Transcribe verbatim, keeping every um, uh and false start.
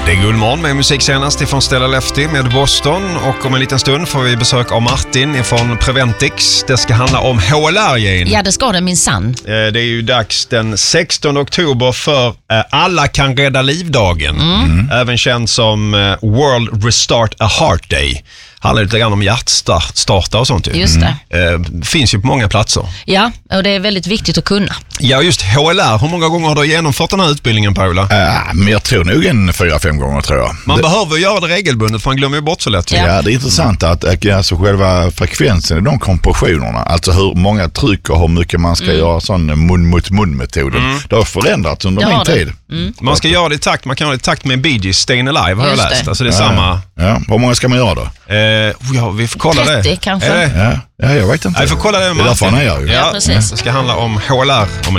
Det är Guldmorgon med musik senast ifrån Stella Lefty med Boston, och om en liten stund får vi besök av Martin ifrån Preventix. Det ska handla om H L R-gen. Ja, det ska det minsann. Det är ju dags den sextonde oktober för Alla kan rädda livdagen. Mm. Även känd som World Restart a Heart Day. Handlar lite grann om hjärtstarta och sånt. Ju. Just det. Mm. Finns ju på många platser. Ja, och det är väldigt viktigt att kunna. Ja, just H L R. Hur många gånger har du genomfört den här utbildningen, Paula? Äh, men jag tror nog en fyra, fem gånger, tror jag. Man det... behöver göra det regelbundet, för man glömmer ju bort så lätt. Ja, ja, det är intressant att alltså, själva frekvensen i de kompressionerna, alltså hur många tryck och hur mycket man ska mm. göra sån mun-mot-mun-metoden, mm. det har förändrarts under det min det. tid. Mm. Man ska göra det i takt, man kan göra det i takt med Bee Gees Stayin' Alive, har just jag läst. det. Alltså det är ja, samma... Ja, hur många ska man göra då? Eh, ja, vi får kolla trettio det. kanske. Är det? Ja, ja, jag vet inte. Ja, vi får kolla det med det är därför han är ju. Ja, precis. Det ska handla om H L R om